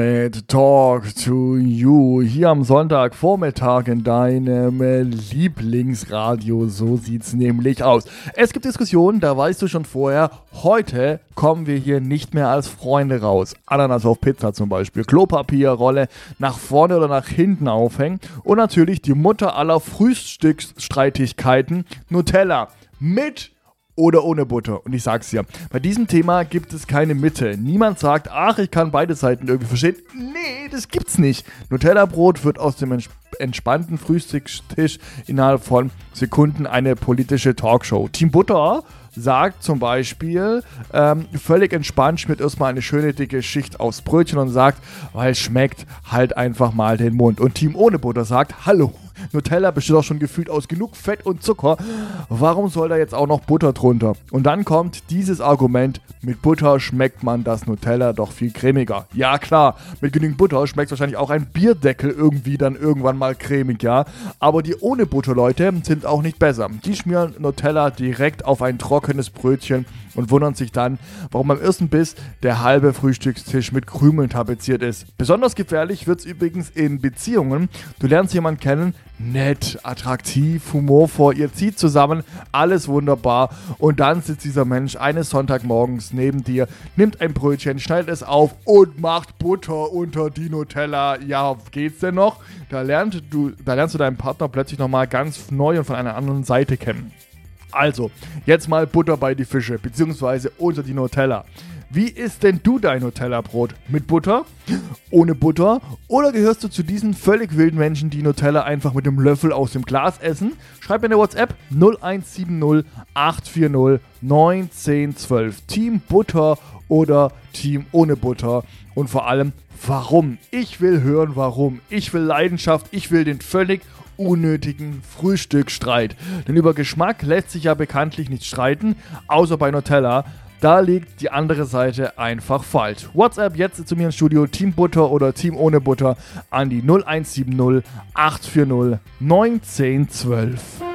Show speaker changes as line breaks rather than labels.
Talk to you hier am Sonntagvormittag in deinem Lieblingsradio. So sieht's nämlich aus. Es gibt Diskussionen, da weißt du schon vorher, heute kommen wir hier nicht mehr als Freunde raus. Ananas auf Pizza zum Beispiel, Klopapierrolle nach vorne oder nach hinten aufhängen und natürlich die Mutter aller Frühstücksstreitigkeiten, Nutella mit oder ohne Butter. Und ich sag's dir, bei diesem Thema gibt es keine Mitte. Niemand sagt, ach, ich kann beide Seiten irgendwie verstehen. Nee, das gibt's nicht. Nutella-Brot wird aus dem entspannten Frühstückstisch innerhalb von Sekunden eine politische Talkshow. Team Butter sagt zum Beispiel, völlig entspannt, schmiert erstmal eine schöne dicke Schicht aufs Brötchen und sagt, weil es schmeckt, halt einfach mal den Mund. Und Team ohne Butter sagt, hallo, Nutella besteht doch schon gefühlt aus genug Fett und Zucker. Warum soll da jetzt auch noch Butter drunter? Und dann kommt dieses Argument, mit Butter schmeckt man das Nutella doch viel cremiger. Ja klar, mit genügend Butter schmeckt wahrscheinlich auch ein Bierdeckel irgendwie dann irgendwann mal cremig, ja. Aber die ohne Butter Leute sind auch nicht besser. Die schmieren Nutella direkt auf ein trockenes Brötchen und wundern sich dann, warum beim ersten Biss der halbe Frühstückstisch mit Krümeln tapeziert ist. Besonders gefährlich wird's übrigens in Beziehungen. Du lernst jemanden kennen, nett, attraktiv, humorvoll, ihr zieht zusammen, alles wunderbar und dann sitzt dieser Mensch eines Sonntagmorgens neben dir, nimmt ein Brötchen, schneidet es auf und macht Butter unter die Nutella. Ja, geht's denn noch? Da lernst du deinen Partner plötzlich nochmal ganz neu und von einer anderen Seite kennen. Also, jetzt mal Butter bei die Fische, beziehungsweise unter die Nutella. Wie isst denn du dein Nutella-Brot? Mit Butter? Ohne Butter? Oder gehörst du zu diesen völlig wilden Menschen, die Nutella einfach mit dem Löffel aus dem Glas essen? Schreib mir eine WhatsApp 0170 840 91012. Team Butter oder Team ohne Butter? Und vor allem, warum? Ich will hören, warum. Ich will Leidenschaft, ich will den völlig unnötigen Frühstücksstreit. Denn über Geschmack lässt sich ja bekanntlich nicht streiten, außer bei Nutella. Da liegt die andere Seite einfach falsch. WhatsApp jetzt zu mir ins Studio, Team Butter oder Team ohne Butter an die 0170 840 91012.